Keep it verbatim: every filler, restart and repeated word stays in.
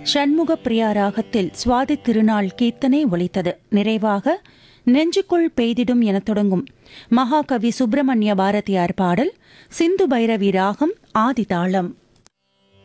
ஷண்முக பிரியா ராகத்தில் சுவாதி திருநாள் கீர்த்தனை ஒலித்தது. நிறைவாக நெஞ்சுக்குள் பெய்திடும் என தொடங்கும் மகாகவி சுப்பிரமணிய பாரதியார் பாடல் சிந்து பைரவி ராகம் ஆதிதாளம்.